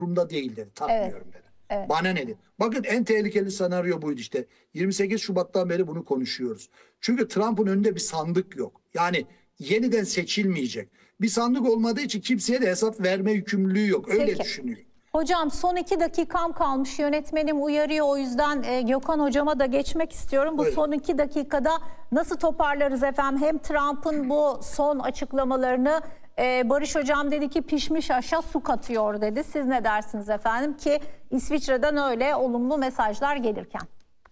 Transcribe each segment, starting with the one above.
Umurumda değil dedi. Takmıyorum dedi. Evet. Bana ne dedi? Bakın en tehlikeli senaryo buydu işte. 28 Şubat'tan beri bunu konuşuyoruz. Çünkü Trump'ın önünde bir sandık yok. Yani yeniden seçilmeyecek. Bir sandık olmadığı için kimseye de hesap verme yükümlülüğü yok. Öyle Peki. düşünüyor. Hocam son 2 dakikam kalmış. Yönetmenim uyarıyor. O yüzden Gökhan hocama da geçmek istiyorum. Bu Buyurun. son 2 dakikada nasıl toparlarız efendim? Hem Trump'ın bu son açıklamalarını Barış hocam dedi ki pişmiş aşa su katıyor dedi. Siz ne dersiniz efendim ki İsviçre'den öyle olumlu mesajlar gelirken?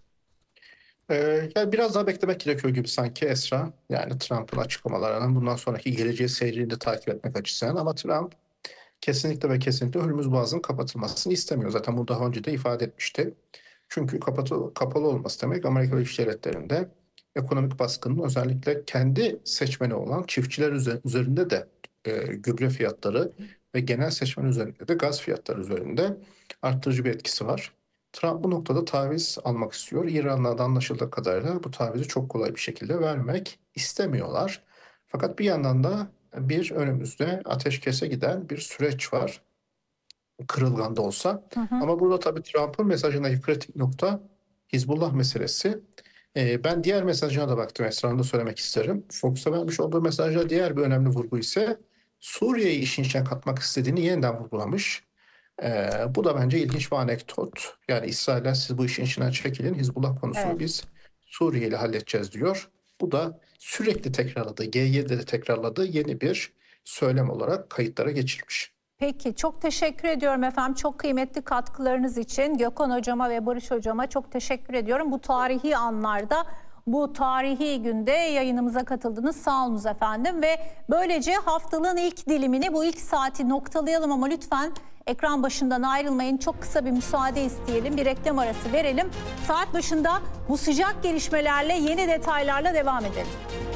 Yani biraz daha beklemek gerekiyor gibi sanki Esra. Yani Trump'ın açıklamalarının bundan sonraki geleceği seyrini de takip etmek açısından. Ama Trump kesinlikle ve kesinlikle Hürmüz Boğazı'nın kapatılmasını istemiyor. Zaten bunu daha önce de ifade etmişti. Çünkü kapalı olması demek Amerika Birleşik Devletleri'nde ekonomik baskının özellikle kendi seçmeni olan çiftçiler üzerinde de gübre fiyatları ve genel seçmen üzerinde de gaz fiyatları üzerinde arttırıcı bir etkisi var. Trump bu noktada taviz almak istiyor. İran'la da anlaşıldığı kadarıyla bu tavizi çok kolay bir şekilde vermek istemiyorlar. Fakat bir yandan da bir önümüzde ateşkese giden bir süreç var. Kırılgan da olsa. Ama burada tabii Trump'ın mesajındaki kritik nokta Hizbullah meselesi. Ben diğer mesajına da baktım. Esra'nın da söylemek isterim. Fox'a vermiş olduğu mesajda diğer bir önemli vurgu ise Suriye'yi işin içine katmak istediğini yeniden vurgulamış. Bu da bence ilginç bir anekdot. Yani İsrail'den siz bu işin içinden çekilin. Hizbullah konusunu Evet. biz Suriye ile halledeceğiz diyor. Bu da sürekli tekrarladığı, G7'de de tekrarladığı yeni bir söylem olarak kayıtlara geçirmiş. Peki çok teşekkür ediyorum efendim. Çok kıymetli katkılarınız için Gökhan hocama ve Barış hocama çok teşekkür ediyorum. Bu tarihi anlarda, bu tarihi günde yayınımıza katıldınız. Sağ olunuz efendim ve böylece haftalığın ilk dilimini, bu ilk saati noktalayalım ama lütfen ekran başından ayrılmayın. Çok kısa bir müsaade isteyelim. Bir reklam arası verelim. Saat başında bu sıcak gelişmelerle, yeni detaylarla devam edelim.